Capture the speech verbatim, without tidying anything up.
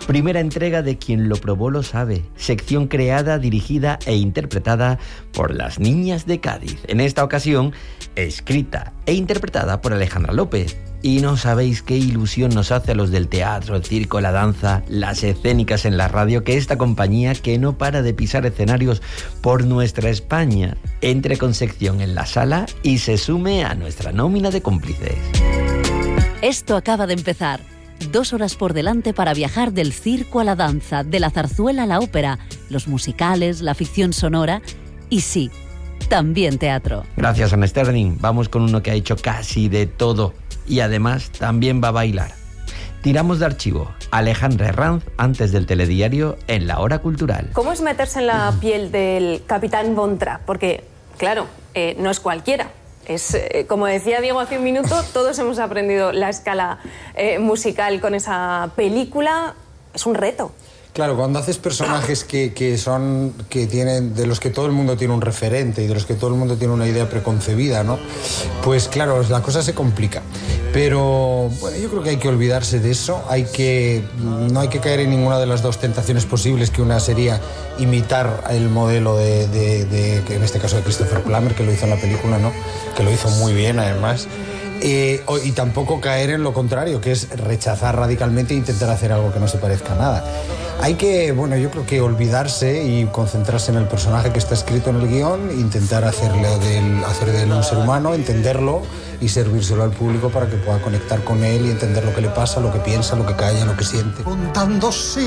Primera entrega de Quien lo probó lo sabe, sección creada, dirigida e interpretada por las niñas de Cádiz. En esta ocasión, escrita e interpretada por Alejandra López. Y no sabéis qué ilusión nos hace a los del teatro, el circo, la danza, las escénicas en la radio, que esta compañía, que no para de pisar escenarios por nuestra España, entre con sección en la sala y se sume a nuestra nómina de cómplices. Esto acaba de empezar. Dos horas por delante para viajar del circo a la danza, de la zarzuela a la ópera, los musicales, la ficción sonora y sí, también teatro. Gracias, Ana Sterling. Vamos con uno que ha hecho casi de todo y además también va a bailar. Tiramos de archivo. Alejandra Herranz, antes del telediario, en La Hora Cultural. ¿Cómo es meterse en la piel del capitán Von Trapp? Porque, claro, eh, no es cualquiera. Es, eh, como decía Diego hace un minuto, todos hemos aprendido la escala eh, musical con esa película. Es un reto. Claro, cuando haces personajes que, que son, que tienen, de los que todo el mundo tiene un referente y de los que todo el mundo tiene una idea preconcebida, ¿no? Pues claro, la cosa se complica. Pero bueno, yo creo que hay que olvidarse de eso. Hay que, no hay que caer en ninguna de las dos tentaciones posibles, que una sería imitar el modelo de, de, de, de en este caso de Christopher Plummer, que lo hizo en la película, ¿no? Que lo hizo muy bien, además. Eh, y tampoco caer en lo contrario, que es rechazar radicalmente e intentar hacer algo que no se parezca a nada. Hay que, bueno, yo creo que olvidarse y concentrarse en el personaje que está escrito en el guión, intentar hacerle del, hacer de él un ser humano, entenderlo y servírselo al público para que pueda conectar con él y entender lo que le pasa, lo que piensa, lo que calla, lo que siente.